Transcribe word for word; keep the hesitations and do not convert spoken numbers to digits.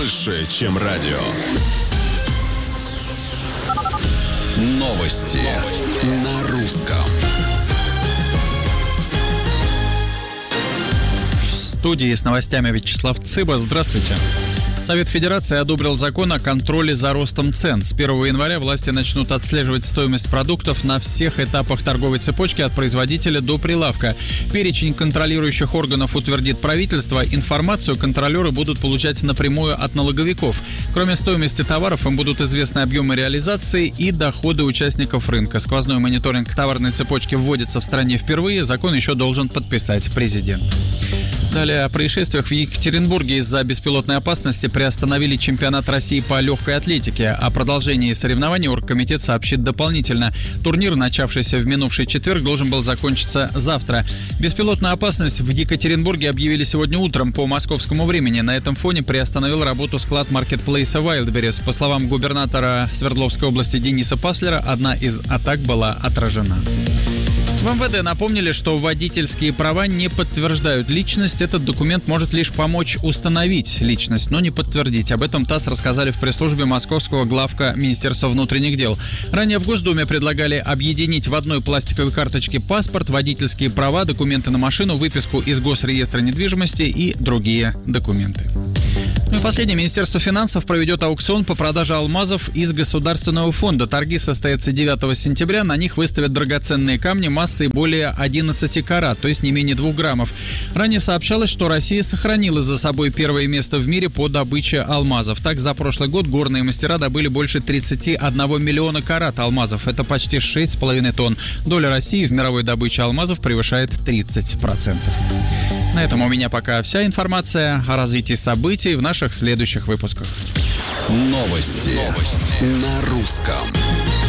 больше, чем радио. Новости, Новости. На русском. В студии с новостями Вячеслав Цыба. Здравствуйте. Совет Федерации одобрил закон о контроле за ростом цен. С первого января власти начнут отслеживать стоимость продуктов на всех этапах торговой цепочки от производителя до прилавка. Перечень контролирующих органов утвердит правительство. Информацию контролеры будут получать напрямую от налоговиков. Кроме стоимости товаров, им будут известны объемы реализации и доходы участников рынка. Сквозной мониторинг товарной цепочки вводится в стране впервые. Закон еще должен подписать президент. Далее о происшествиях в Екатеринбурге. Из-за беспилотной опасности приостановили чемпионат России по легкой атлетике. О продолжении соревнований оргкомитет сообщит дополнительно. Турнир, начавшийся в минувший четверг, должен был закончиться завтра. Беспилотную опасность в Екатеринбурге объявили сегодня утром по московскому времени. На этом фоне приостановил работу склад маркетплейса Wildberries. По словам губернатора Свердловской области Дениса Паслера, одна из атак была отражена. В эм вэ дэ напомнили, что водительские права не подтверждают личность. Этот документ может лишь помочь установить личность, но не подтвердить. Об этом ТАСС рассказали в пресс-службе московского главка Министерства внутренних дел. Ранее в Госдуме предлагали объединить в одной пластиковой карточке паспорт, водительские права, документы на машину, выписку из Госреестра недвижимости и другие документы. Ну и последнее. Министерство финансов проведет аукцион по продаже алмазов из Государственного фонда. Торги состоятся девятого сентября. На них выставят драгоценные камни массой более одиннадцати карат, то есть не менее двух граммов. Ранее сообщалось, что Россия сохранила за собой первое место в мире по добыче алмазов. Так, за прошлый год горные мастера добыли больше тридцати одного миллиона карат алмазов. Это почти шесть с половиной тонн. Доля России в мировой добыче алмазов превышает тридцать процентов. На этом у меня пока вся информация. О развитии событий в наших следующих выпусках. Новости, Новости. На русском.